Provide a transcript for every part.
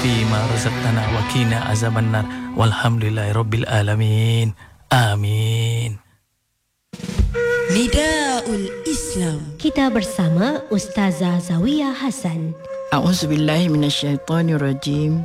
fima razaqtana wa qina azabannar. Walhamdulillahirabbil alamin. Amin. Nidaul Islam. Kita bersama Ustazah Zawiyah Hasan. A'udzubillahi minasyaitonirrajim.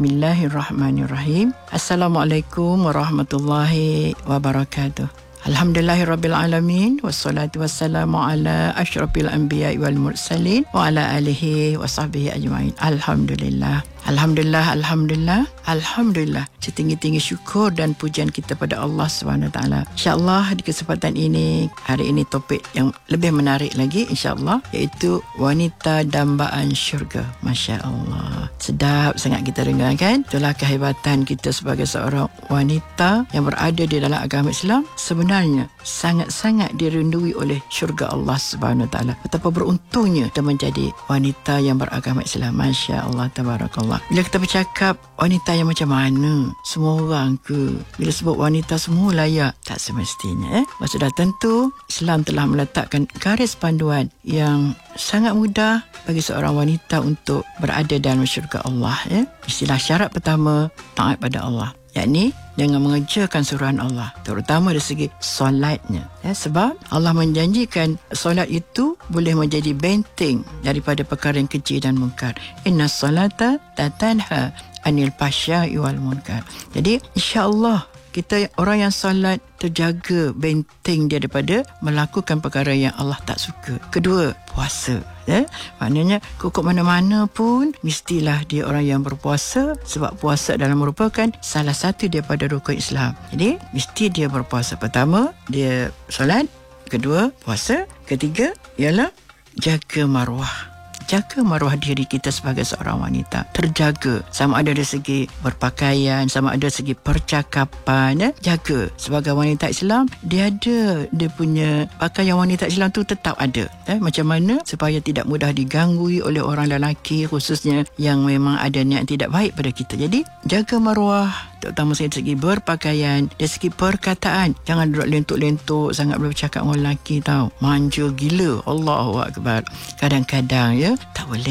Bismillahirrahmanirrahim. Assalamualaikum warahmatullahi wabarakatuh. Alhamdulillahirabbil alamin wassalatu wassalamu ala asyrafil anbiya'i wal mursalin wa ala alihi washabbihi ajmain. Alhamdulillah. Alhamdulillah. Setinggi-tinggi syukur dan pujian kita pada Allah SWT. InsyaAllah di kesempatan ini, hari ini topik yang lebih menarik lagi insyaAllah, iaitu wanita dambaan syurga. Masya Allah, sedap sangat kita dengar kan. Itulah kehebatan kita sebagai seorang wanita yang berada di dalam agama Islam. Sebenarnya sangat-sangat dirindui oleh syurga Allah SWT. Betapa beruntungnya kita menjadi wanita yang beragama Islam. Masya Allah, tabarakallah. Bila kita bercakap wanita yang macam mana, semua orang ke? Bila sebut wanita semua layak? Tak semestinya. Sudah tentu Islam telah meletakkan garis panduan yang sangat mudah bagi seorang wanita untuk berada dalam syurga Allah. Istilah syarat pertama, taat pada Allah, yakni dengan mengerjakan suruhan Allah, terutama dari segi solatnya. Sebab Allah menjanjikan solat itu boleh menjadi benteng daripada perkara yang keji dan munkar. Inna salata tatanha anil fahsya'i wal munkar. Jadi insya-Allah kita orang yang solat terjaga benteng dia daripada melakukan perkara yang Allah tak suka. Kedua, puasa. Maknanya kok mana-mana pun mestilah dia orang yang berpuasa, sebab puasa adalah merupakan salah satu daripada rukun Islam. Jadi mesti dia berpuasa. Pertama, dia solat. Kedua, puasa. Ketiga ialah jaga maruah. Jaga maruah diri kita sebagai seorang wanita. Terjaga, sama ada dari segi berpakaian, sama ada dari segi percakapan. Jaga. Sebagai wanita Islam, dia punya pakaian wanita Islam tu tetap ada. Macam mana supaya tidak mudah diganggu oleh orang lelaki, khususnya yang memang ada niat tidak baik pada kita. Jadi jaga maruah, terutama dari segi berpakaian, dari segi perkataan. Jangan duduk lentuk-lentuk sangat bercakap dengan lelaki tau. Manja gila. Allahu Akbar. Kadang-kadang tak boleh.